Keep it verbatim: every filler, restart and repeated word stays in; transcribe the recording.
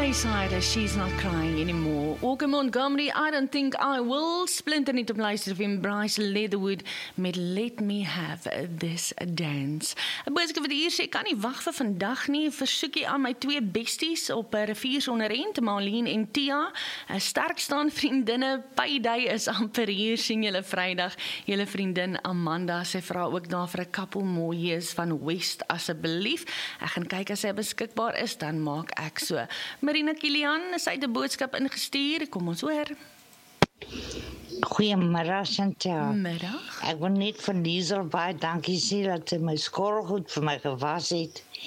A-side, She's Not Crying Anymore. Walker Montgomery, I Don't Think I Will. Splinter niet op luister van Bryce Leatherwood met Let Me Have This Dance. 'n Boodskap wat hier sê, ek kan nie wag vir vandag nie. Versoekie aan my twee besties op 'n rivier sonder rent, Marlene en Tia. 'n Sterk staan vriendinne, payday is amper hier, sien julle Vrydag. Julle vriendin Amanda, sy vra ook daar vir 'n couple mooies van West asseblief. Ek gaan kyk as sy beskikbaar is, dan maak ek so. Marina Kilian, sy het 'n boodskap ingestuur. Kom ons hoor. Goeiemiddag, Chantal. Middag. Ek wil net vir Liesel baie dankie sê dat sy my skorrelgoed vir my gewas het.